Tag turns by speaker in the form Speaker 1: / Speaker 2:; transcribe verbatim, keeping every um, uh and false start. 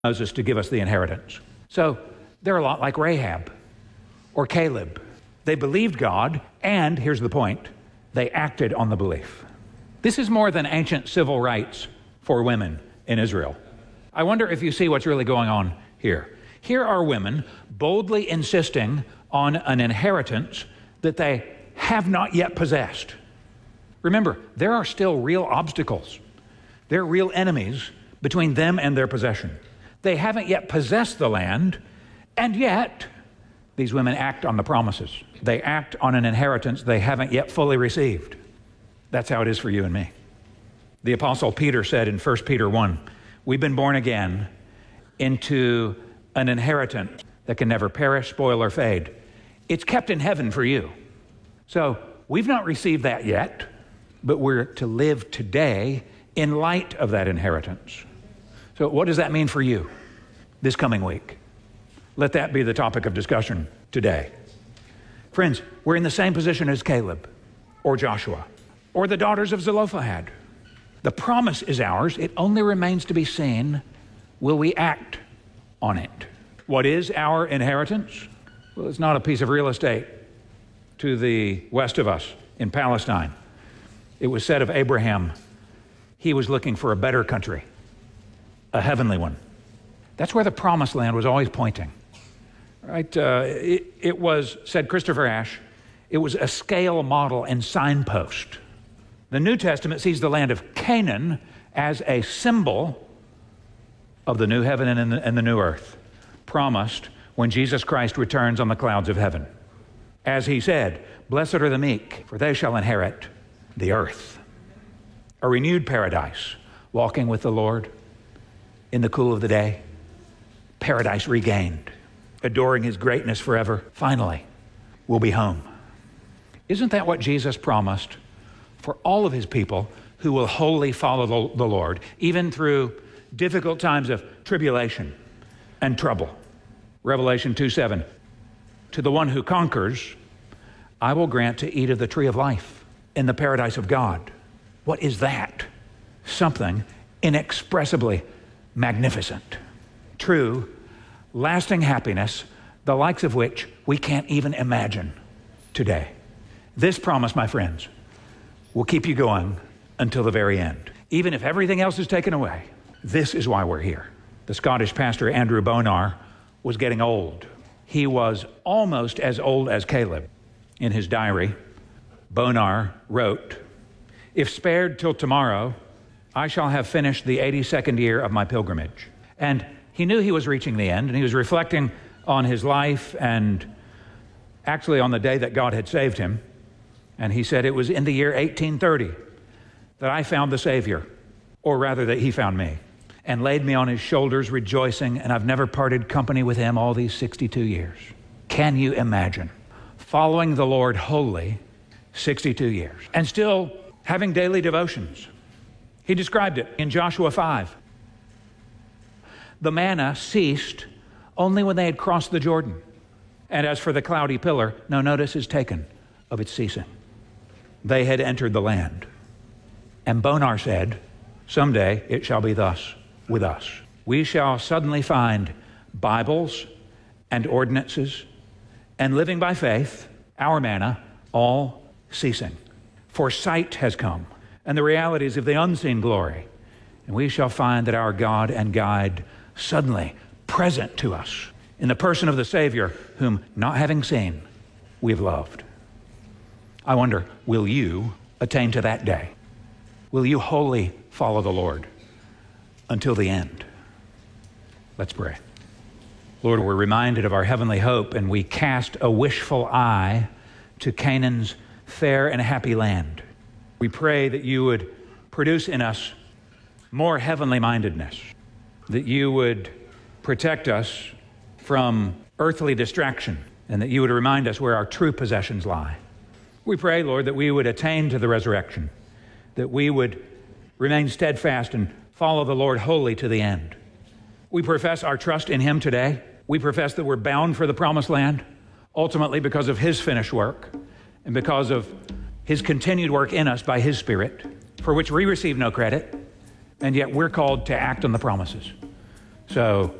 Speaker 1: Moses to give us the inheritance. So they're a lot like Rahab or Caleb. They believed God, and here's the point, they acted on the belief. This is more than ancient civil rights for women in Israel. I wonder if you see what's really going on here. Here are women boldly insisting on an inheritance that they have not yet possessed. Remember, there are still real obstacles. There are real enemies between them and their possession. They haven't yet possessed the land, and yet these women act on the promises. They act on an inheritance they haven't yet fully received. That's how it is for you and me. The Apostle Peter said in First Peter one, we've been born again into an inheritance that can never perish, spoil, or fade. It's kept in heaven for you. So we've not received that yet, but we're to live today in light of that inheritance. So what does that mean for you this coming week? Let that be the topic of discussion today. Friends, we're in the same position as Caleb or Joshua or the daughters of Zelophehad. The promise is ours. It only remains to be seen, will we act on it? What is our inheritance? Well, it's not a piece of real estate to the west of us in Palestine. It was said of Abraham, he was looking for a better country, a heavenly one. That's where the promised land was always pointing. Right? Uh, it, it was, said Christopher Ash, it was a scale model and signpost. The New Testament sees the land of Canaan as a symbol of the new heaven and the, and the new earth, promised when Jesus Christ returns on the clouds of heaven. As he said, blessed are the meek, for they shall inherit the earth. A renewed paradise, walking with the Lord in the cool of the day, paradise regained, adoring his greatness forever. Finally, we'll be home. Isn't that what Jesus promised for all of his people who will wholly follow the, the Lord, even through difficult times of tribulation and trouble? Revelation two seven, to the one who conquers, I will grant to eat of the tree of life in the paradise of God. What is that? Something inexpressibly magnificent. True, lasting happiness, the likes of which we can't even imagine today. This promise, my friends, will keep you going until the very end. Even if everything else is taken away, this is why we're here. The Scottish pastor Andrew Bonar was getting old. He was almost as old as Caleb. In his diary, Bonar wrote, if spared till tomorrow, I shall have finished the eighty-second year of my pilgrimage. And he knew he was reaching the end, and he was reflecting on his life and actually on the day that God had saved him. And he said, it was in the year eighteen thirty that I found the Savior, or rather that he found me, and laid me on his shoulders rejoicing, and I've never parted company with him all these sixty-two years. Can you imagine following the Lord wholly sixty-two years and still having daily devotions? He described it in Joshua five. The manna ceased only when they had crossed the Jordan. And as for the cloudy pillar, no notice is taken of its ceasing. They had entered the land. And Bonar said, someday it shall be thus with us. We shall suddenly find Bibles and ordinances and living by faith, our manna, all ceasing. For sight has come, and the realities of the unseen glory. And we shall find that our God and guide suddenly present to us in the person of the Savior, whom not having seen, we've loved. I wonder, will you attain to that day? Will you wholly follow the Lord until the end? Let's pray. Lord, we're reminded of our heavenly hope, and we cast a wishful eye to Canaan's fair and happy land. We pray that you would produce in us more heavenly mindedness, that you would protect us from earthly distraction, and that you would remind us where our true possessions lie. We pray, Lord, that we would attain to the resurrection, that we would remain steadfast and follow the Lord wholly to the end. We profess our trust in him today. We profess that we're bound for the promised land, ultimately because of his finished work and because of his continued work in us by his Spirit, for which we receive no credit, and yet we're called to act on the promises. So